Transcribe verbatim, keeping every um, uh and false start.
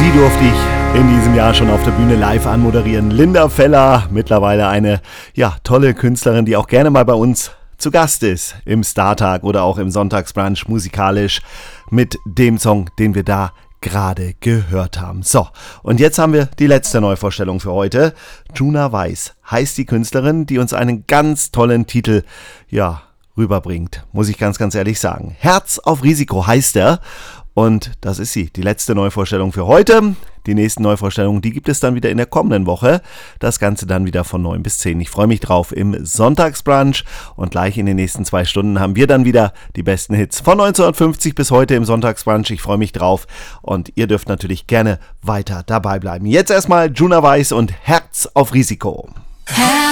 Die durfte ich in diesem Jahr schon auf der Bühne live anmoderieren. Linda Feller, mittlerweile eine ja, tolle Künstlerin, die auch gerne mal bei uns zu Gast ist im Startag oder auch im Sonntagsbrunch musikalisch mit dem Song, den wir da gerade gehört haben. So, und jetzt haben wir die letzte Neuvorstellung für heute. Juna Weiss heißt die Künstlerin, die uns einen ganz tollen Titel, ja, rüberbringt, muss ich ganz, ganz ehrlich sagen. Herz auf Risiko heißt er. Und das ist sie, die letzte Neuvorstellung für heute. Die nächsten Neuvorstellungen, die gibt es dann wieder in der kommenden Woche. Das Ganze dann wieder von neun bis zehn. Ich freue mich drauf im Sonntagsbrunch. Und gleich in den nächsten zwei Stunden haben wir dann wieder die besten Hits von neunzehnhundertfünfzig bis heute im Sonntagsbrunch. Ich freue mich drauf. Und ihr dürft natürlich gerne weiter dabei bleiben. Jetzt erstmal Juna Weiss und Herz auf Risiko.